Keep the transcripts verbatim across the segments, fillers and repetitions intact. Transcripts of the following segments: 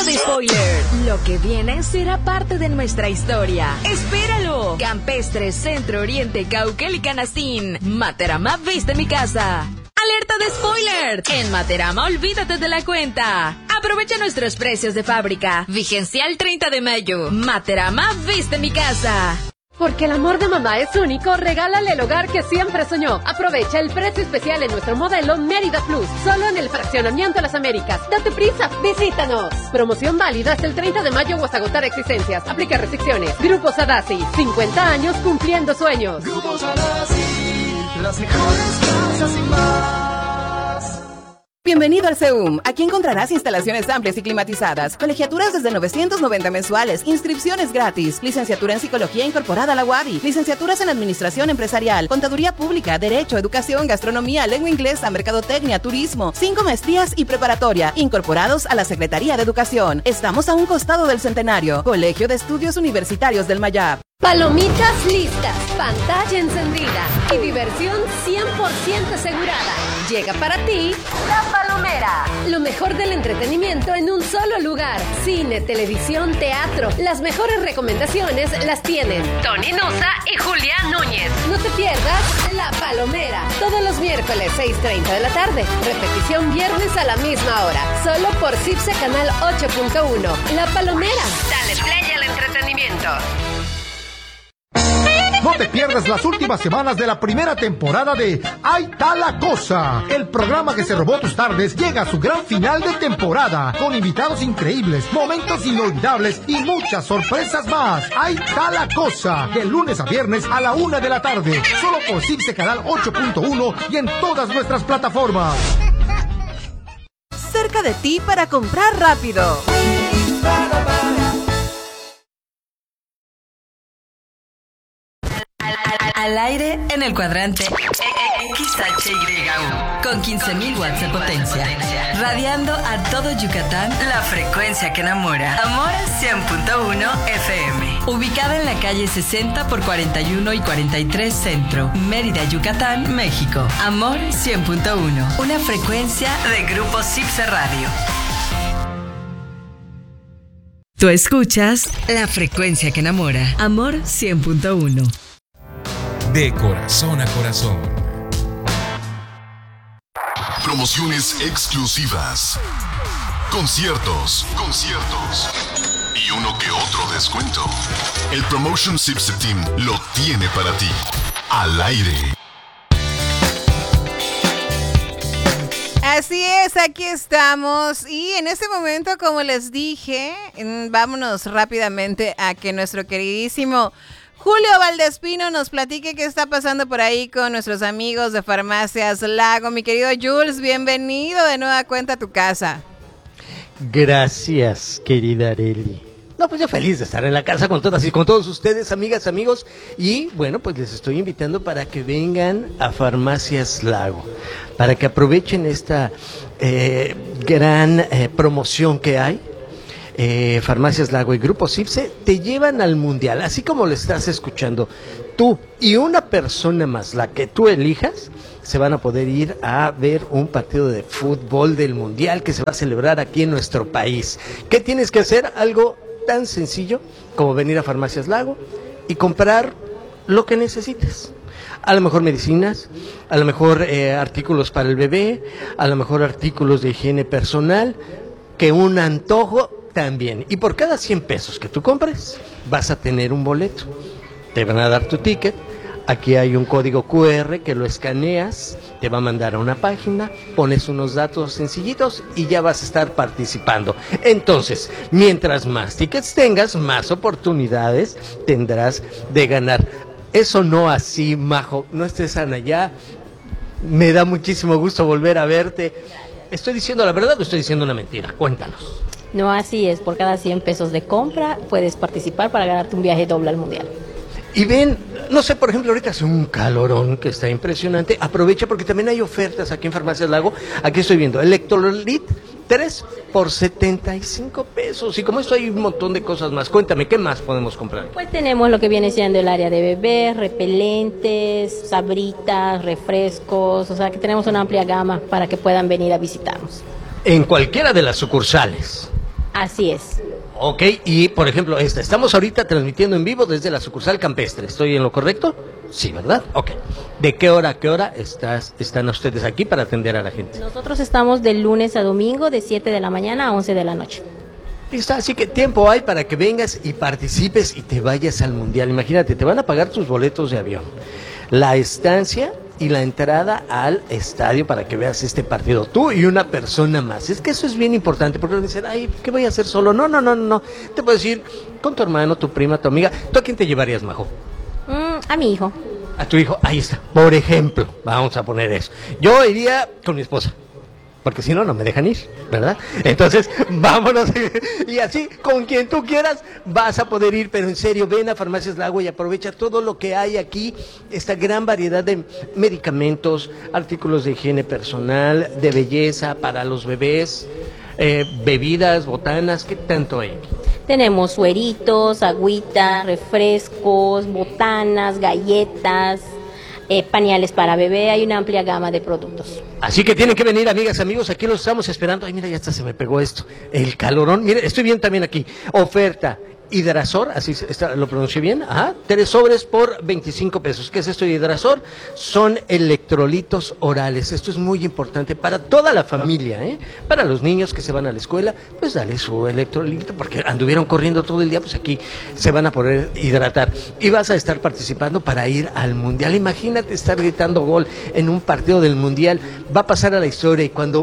de spoiler. Lo que viene será parte de nuestra historia. ¡Espéralo! Campestre, Centro Oriente, Cauquel y Canacín. Materama viste mi casa. ¡Alerta de spoiler! En Materama, olvídate de la cuenta. Aprovecha nuestros precios de fábrica. Vigencia el treinta de mayo. Materama viste mi casa. Porque el amor de mamá es único, regálale el hogar que siempre soñó. Aprovecha el precio especial en nuestro modelo Mérida Plus, solo en el fraccionamiento Las Américas. Date prisa, visítanos. Promoción válida hasta el treinta de mayo o hasta agotar existencias. Aplica restricciones. Grupo Sadasi, cincuenta años cumpliendo sueños. Grupo Sadasi, las mejores casas y más. Bienvenido al CEUM. Aquí encontrarás instalaciones amplias y climatizadas, colegiaturas desde novecientos noventa mensuales, inscripciones gratis, licenciatura en Psicología incorporada a la U A D I, licenciaturas en Administración Empresarial, Contaduría Pública, Derecho, Educación, Gastronomía, Lengua Inglesa, Mercadotecnia, Turismo, cinco maestrías y preparatoria, incorporados a la Secretaría de Educación. Estamos a un costado del Centenario, Colegio de Estudios Universitarios del Mayab. Palomitas listas, pantalla encendida y diversión cien por ciento asegurada. Llega para ti La Palomera. Lo mejor del entretenimiento en un solo lugar. Cine, televisión, teatro. Las mejores recomendaciones las tienen Tony Nusa y Julián Núñez. No te pierdas La Palomera. Todos los miércoles seis treinta de la tarde. Repetición viernes a la misma hora. Solo por CIPSE Canal ocho punto uno. La Palomera. Dale play al entretenimiento. No te pierdas las últimas semanas de la primera temporada de Ahí está la cosa. El programa que se robó tus tardes llega a su gran final de temporada, con invitados increíbles, momentos inolvidables y muchas sorpresas más. Ahí está la cosa, de lunes a viernes a la una de la tarde, solo por CIPSE Canal ocho punto uno y en todas nuestras plataformas. Cerca de ti para comprar rápido. Al aire en el cuadrante X H Y U con quince mil watts de potencia, radiando a todo Yucatán la frecuencia que enamora. Amor cien punto uno F M, ubicada en la calle sesenta por cuarenta y uno y cuarenta y tres Centro, Mérida, Yucatán, México. Amor cien punto uno, una frecuencia de Grupo CIPSE Radio. Tú escuchas la frecuencia que enamora. Amor cien punto uno. De corazón a corazón. Promociones exclusivas. Conciertos, conciertos. Y uno que otro descuento. El Promotion CIPSE Team lo tiene para ti. Al aire. Así es, aquí estamos y en este momento, como les dije, vámonos rápidamente a que nuestro queridísimo Julio Valdespino nos platique qué está pasando por ahí con nuestros amigos de Farmacias Lago. Mi querido Jules, bienvenido de nueva cuenta a tu casa. Gracias, querida Arely. No, pues yo feliz de estar en la casa con todas y con todos ustedes, amigas, amigos. Y bueno, pues les estoy invitando para que vengan a Farmacias Lago, para que aprovechen esta eh, gran eh, promoción que hay. Eh, Farmacias Lago y Grupo CIPSE te llevan al Mundial, así como lo estás escuchando. Tú y una persona más, la que tú elijas, se van a poder ir a ver un partido de fútbol del Mundial que se va a celebrar aquí en nuestro país. ¿Qué tienes que hacer? Algo tan sencillo como venir a Farmacias Lago y comprar lo que necesites. A lo mejor medicinas, a lo mejor eh, artículos para el bebé, a lo mejor artículos de higiene personal, que un antojo también. Y por cada cien pesos que tú compres, vas a tener un boleto. Te van a dar tu ticket. Aquí hay un código cu erre que lo escaneas, te va a mandar a una página, pones unos datos sencillitos y ya vas a estar participando. Entonces, mientras más tickets tengas, más oportunidades tendrás de ganar. Eso no así, Majo, no estés allá. Me da muchísimo gusto volver a verte. ¿Estoy diciendo la verdad o estoy diciendo una mentira? Cuéntanos. No, así es, por cada cien pesos de compra puedes participar para ganarte un viaje doble al Mundial. Y ven, no sé, por ejemplo, ahorita hace un calorón que está impresionante. Aprovecha porque también hay ofertas aquí en Farmacias Lago. Aquí estoy viendo Electrolit tres por setenta y cinco pesos. Y como esto hay un montón de cosas más. Cuéntame, ¿qué más podemos comprar? Pues tenemos lo que viene siendo el área de bebés, repelentes, sabritas, refrescos. O sea que tenemos una amplia gama para que puedan venir a visitarnos. En cualquiera de las sucursales. Así es. Ok, y por ejemplo, esta, estamos ahorita transmitiendo en vivo desde la sucursal campestre, ¿estoy en lo correcto? Sí, ¿verdad? Ok. ¿De qué hora a qué hora estás, están ustedes aquí para atender a la gente? Nosotros estamos de lunes a domingo, de siete de la mañana a once de la noche. Listo, así que tiempo hay para que vengas y participes y te vayas al Mundial. Imagínate, te van a pagar tus boletos de avión, la estancia y la entrada al estadio para que veas este partido, tú y una persona más. Es que eso es bien importante, porque dicen, ay, ¿qué voy a hacer solo? No, no, no, no, te puedes ir con tu hermano, tu prima, tu amiga. ¿Tú a quién te llevarías, Majo? Mm, a mi hijo. A tu hijo, ahí está, por ejemplo, vamos a poner eso. Yo iría con mi esposa, porque si no, no me dejan ir, ¿verdad? Entonces, vámonos, y así, con quien tú quieras, vas a poder ir, pero en serio, ven a Farmacias Lago y aprovecha todo lo que hay aquí, esta gran variedad de medicamentos, artículos de higiene personal, de belleza para los bebés, eh, bebidas, botanas, ¿qué tanto hay? Tenemos sueritos, agüita, refrescos, botanas, galletas, eh, pañales para bebé, hay una amplia gama de productos. Así que tienen que venir, amigas, amigos, aquí los estamos esperando. Ay, mira, ya hasta se me pegó esto, el calorón. Mire, estoy bien también aquí, oferta. Hidrasor, así está, lo pronuncié bien, ajá, tres sobres por veinticinco pesos. ¿Qué es esto de Hidrasor? Son electrolitos orales. Esto es muy importante para toda la familia, ¿eh? Para los niños que se van a la escuela, pues dale su electrolito, porque anduvieron corriendo todo el día, pues aquí se van a poder hidratar. Y vas a estar participando para ir al Mundial. Imagínate estar gritando gol en un partido del Mundial, va a pasar a la historia y cuando...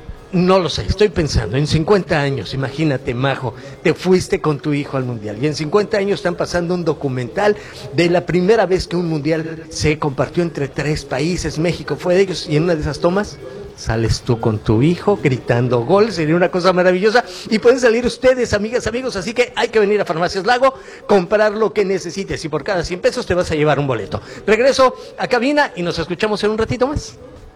No lo sé, estoy pensando, en cincuenta años, imagínate, Majo, te fuiste con tu hijo al Mundial y en cincuenta años están pasando un documental de la primera vez que un Mundial se compartió entre tres países, México fue de ellos, y en una de esas tomas sales tú con tu hijo gritando gol, sería una cosa maravillosa, y pueden salir ustedes, amigas, amigos, así que hay que venir a Farmacias Lago, comprar lo que necesites y por cada cien pesos te vas a llevar un boleto. Regreso a cabina y nos escuchamos en un ratito más.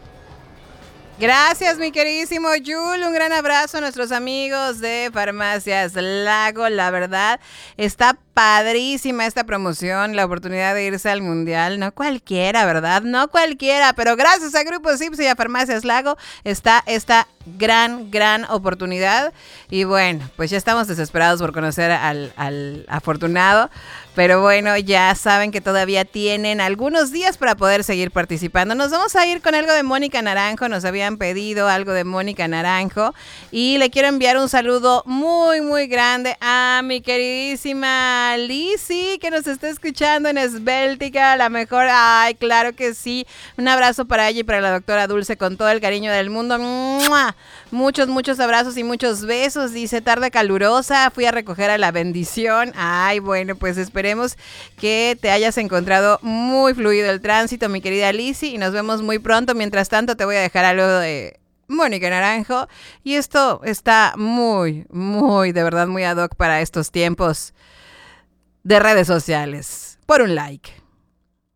Gracias, mi queridísimo Yul. Un gran abrazo a nuestros amigos de Farmacias Lago. La verdad, está padrísima esta promoción, la oportunidad de irse al Mundial. No cualquiera, ¿verdad? No cualquiera, pero gracias a Grupo Sipsi y a Farmacias Lago está esta gran, gran oportunidad. Y bueno, pues ya estamos desesperados por conocer al, al afortunado. Pero bueno, ya saben que todavía tienen algunos días para poder seguir participando. Nos vamos a ir con algo de Mónica Naranjo. Nos habían pedido algo de Mónica Naranjo. Y le quiero enviar un saludo muy, muy grande a mi queridísima Lizzy, que nos está escuchando en Esbéltica, la mejor. Ay, claro que sí. Un abrazo para ella y para la doctora Dulce con todo el cariño del mundo. ¡Mua! Muchos, muchos abrazos y muchos besos. Dice, tarde calurosa, fui a recoger a la bendición. Ay, bueno, pues espero Esperemos que te hayas encontrado muy fluido el tránsito, mi querida Lizzy, y nos vemos muy pronto. Mientras tanto, te voy a dejar algo de Mónica Naranjo. Y esto está muy, muy, de verdad, muy ad hoc para estos tiempos de redes sociales. Por un like.